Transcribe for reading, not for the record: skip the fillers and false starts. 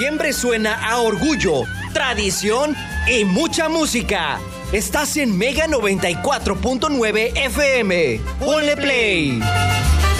septiembre suena a orgullo, tradición y mucha música. Estás en Mega 94.9 FM. ¡Ponle play!